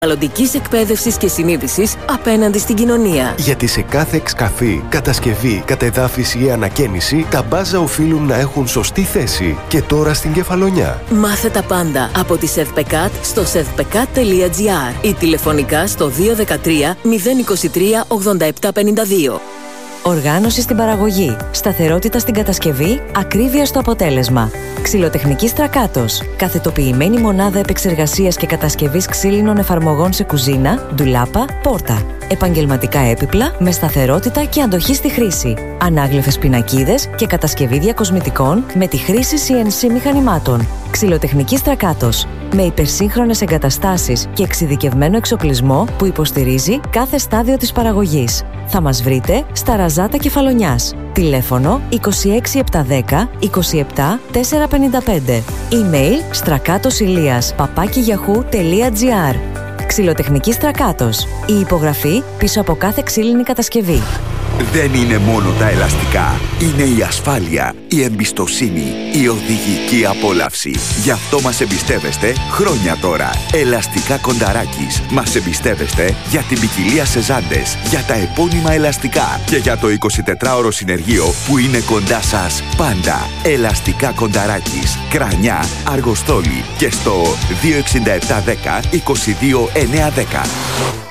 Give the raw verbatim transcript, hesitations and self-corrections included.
περιβαλλοντικής εκπαίδευσης και συνείδησης απέναντι στην κοινωνία. Γιατί σε κάθε εξκαφή, κατασκευή, κατεδάφιση ή ανακαίνιση, τα μπάζα οφείλουν να έχουν σωστή θέση. Και τώρα στην Κεφαλονιά. Μάθε τα πάντα από τη Σεβπεκάτ στο σεβπεκάτ τελεία τζι άρ ή τηλεφωνικά στο δύο ένα τρία μηδέν είκοσι τρία ογδόντα επτά πενήντα δύο. Οργάνωση στην παραγωγή, σταθερότητα στην κατασκευή, ακρίβεια στο αποτέλεσμα. Ξυλοτεχνική Στρακάτος. Καθετοποιημένη μονάδα επεξεργασίας και κατασκευής ξύλινων εφαρμογών σε κουζίνα, ντουλάπα, πόρτα. Επαγγελματικά έπιπλα με σταθερότητα και αντοχή στη χρήση. Ανάγλυφες πινακίδες και κατασκευή διακοσμητικών με τη χρήση σι εν σι μηχανημάτων. Ξυλοτεχνική Στρακάτος. Με υπερσύγχρονες εγκαταστάσεις και εξειδικευμένο εξοπλισμό που υποστηρίζει κάθε στάδιο της παραγωγής. Θα μας βρείτε στα Ραζάτα Κεφαλονιάς. Τηλέφωνο είκοσι έξι επτακόσια δέκα είκοσι επτά τετρακόσια πενήντα πέντε. Email στρακάτοσηλίας παπάκι γιαχού τελεία τζι άρ. Ξυλοτεχνική Στρακάτος. Η υπογραφή πίσω από κάθε ξύλινη κατασκευή. Δεν είναι μόνο τα ελαστικά. Είναι η ασφάλεια, η εμπιστοσύνη, η οδηγική απόλαυση. Γι' αυτό μας εμπιστεύεστε χρόνια τώρα. Ελαστικά Κονταράκης. Μας εμπιστεύεστε για την ποικιλία σε ζάντες, για τα επώνυμα ελαστικά και για το εικοσιτετράωρο συνεργείο που είναι κοντά σας πάντα. Ελαστικά Κονταράκης. Κρανιά, Αργοστόλη και στο δύο έξι επτά ένα μηδέν είκοσι δύο εννιακόσια δέκα.